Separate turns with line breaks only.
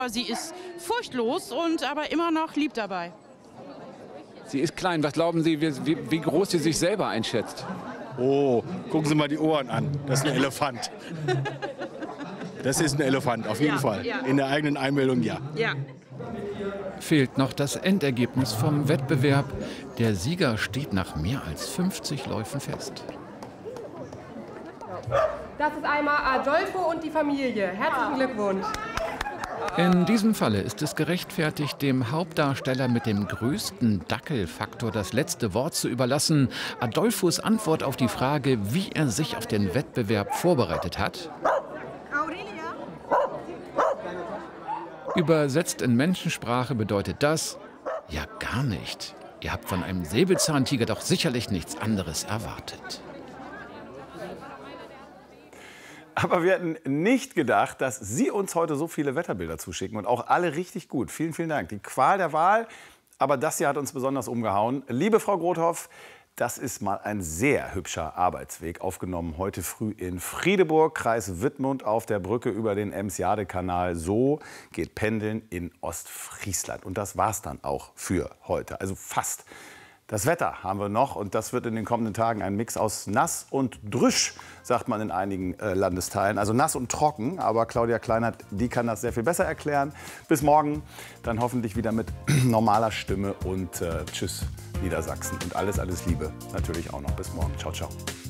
Sie ist furchtlos und aber immer noch lieb dabei.
Sie ist klein. Was glauben Sie, wie groß sie sich selber einschätzt?
Oh, gucken Sie mal die Ohren an. Das ist ein Elefant. Das ist ein Elefant, auf jeden Fall.
Ja.
In der eigenen Einmeldung, ja.
Ja.
Fehlt noch das Endergebnis vom Wettbewerb. Der Sieger steht nach mehr als 50 Läufen fest.
Das ist einmal Adolfo und die Familie. Herzlichen Glückwunsch.
In diesem Falle ist es gerechtfertigt, dem Hauptdarsteller mit dem größten Dackelfaktor das letzte Wort zu überlassen. Adolfos Antwort auf die Frage, wie er sich auf den Wettbewerb vorbereitet hat. Übersetzt in Menschensprache bedeutet das: ja, gar nicht. Ihr habt von einem Säbelzahntiger doch sicherlich nichts anderes erwartet.
Aber wir hätten nicht gedacht, dass Sie uns heute so viele Wetterbilder zuschicken und auch alle richtig gut. Vielen, vielen Dank. Die Qual der Wahl, aber das hier hat uns besonders umgehauen. Liebe Frau Grothoff, das ist mal ein sehr hübscher Arbeitsweg, aufgenommen heute früh in Friedeburg, Kreis Wittmund, auf der Brücke über den Ems-Jade-Kanal. So geht Pendeln in Ostfriesland. Und das war's dann auch für heute, also fast. Das Wetter haben wir noch und das wird in den kommenden Tagen ein Mix aus nass und drüsch, sagt man in einigen Landesteilen. Also nass und trocken, aber Claudia Kleinert, die kann das sehr viel besser erklären. Bis morgen, dann hoffentlich wieder mit normaler Stimme und tschüss Niedersachsen und alles Liebe natürlich auch noch. Bis morgen. Ciao, ciao.